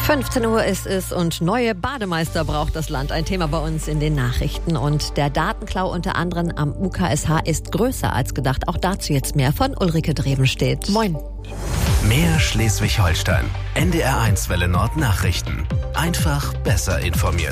15 Uhr ist es und neue Bademeister braucht das Land. Ein Thema bei uns in den Nachrichten. Und der Datenklau unter anderem am UKSH ist größer als gedacht. Auch dazu jetzt mehr von Ulrike Drevenstedt. Moin. Mehr Schleswig-Holstein. NDR1 Welle Nord Nachrichten. Einfach besser informiert.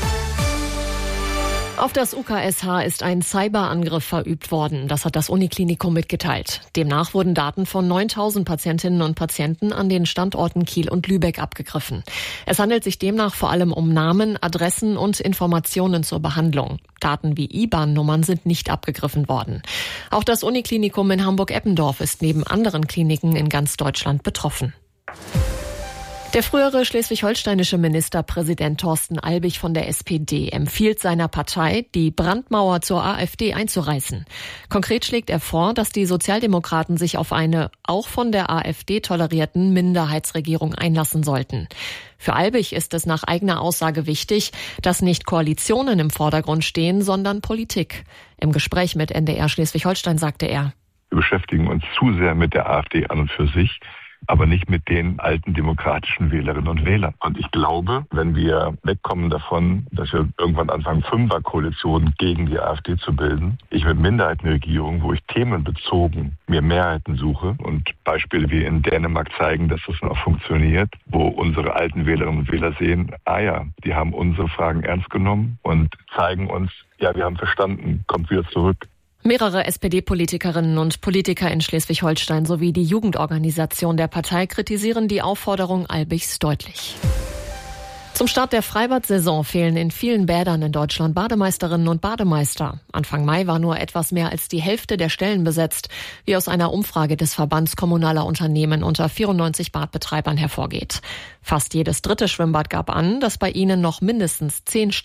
Auf das UKSH ist ein Cyberangriff verübt worden. Das hat das Uniklinikum mitgeteilt. Demnach wurden Daten von 9.000 Patientinnen und Patienten an den Standorten Kiel und Lübeck abgegriffen. Es handelt sich demnach vor allem um Namen, Adressen und Informationen zur Behandlung. Daten wie IBAN-Nummern sind nicht abgegriffen worden. Auch das Uniklinikum in Hamburg-Eppendorf ist neben anderen Kliniken in ganz Deutschland betroffen. Der frühere schleswig-holsteinische Ministerpräsident Thorsten Albig von der SPD empfiehlt seiner Partei, die Brandmauer zur AfD einzureißen. Konkret schlägt er vor, dass die Sozialdemokraten sich auf eine auch von der AfD tolerierten Minderheitsregierung einlassen sollten. Für Albig ist es nach eigener Aussage wichtig, dass nicht Koalitionen im Vordergrund stehen, sondern Politik. Im Gespräch mit NDR Schleswig-Holstein sagte er: Wir beschäftigen uns zu sehr mit der AfD an und für sich, aber nicht mit den alten demokratischen Wählerinnen und Wählern. Und ich glaube, wenn wir wegkommen davon, dass wir irgendwann anfangen, Fünferkoalitionen gegen die AfD zu bilden, ich mit Minderheitenregierungen, wo ich themenbezogen mir Mehrheiten suche und Beispiele wie in Dänemark zeigen, dass das auch funktioniert, wo unsere alten Wählerinnen und Wähler sehen, die haben unsere Fragen ernst genommen und zeigen uns, ja, wir haben verstanden, kommt wieder zurück. Mehrere SPD-Politikerinnen und Politiker in Schleswig-Holstein sowie die Jugendorganisation der Partei kritisieren die Aufforderung Albigs deutlich. Zum Start der Freibad-Saison fehlen in vielen Bädern in Deutschland Bademeisterinnen und Bademeister. Anfang Mai war nur etwas mehr als die Hälfte der Stellen besetzt, wie aus einer Umfrage des Verbands kommunaler Unternehmen unter 94 Badbetreibern hervorgeht. Fast jedes dritte Schwimmbad gab an, dass bei ihnen noch mindestens 10